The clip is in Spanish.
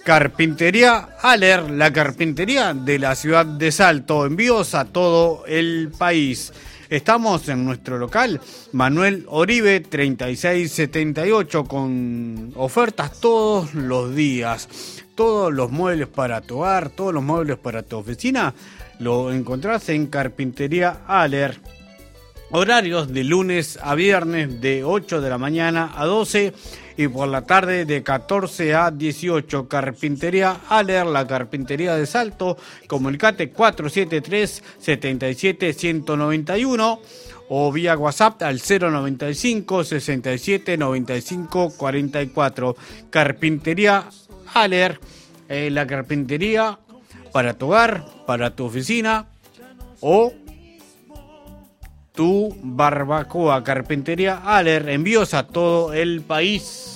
Carpintería Aller, la carpintería de la ciudad de Salto, envíos a todo el país. Estamos en nuestro local, Manuel Oribe 3678, con ofertas todos los días. Todos los muebles para tu hogar, todos los muebles para tu oficina, lo encontrás en Carpintería Aller. Horarios de lunes a viernes de 8 de la mañana a 12 y por la tarde de 14 a 18. Carpintería Aller, la carpintería de Salto. Comunicate 473-77-191 o vía WhatsApp al 095-67-95-44. Carpintería Aller, la carpintería para tu hogar, para tu oficina o tu barbacoa. Carpintería Aller, envíos a todo el país.